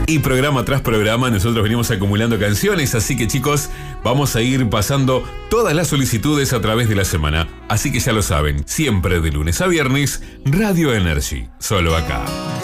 Y programa tras programa nosotros venimos acumulando canciones, así que chicos, vamos a ir pasando todas las solicitudes a través de la semana. Así que ya lo saben, siempre de lunes a viernes, Radio Energy, solo acá.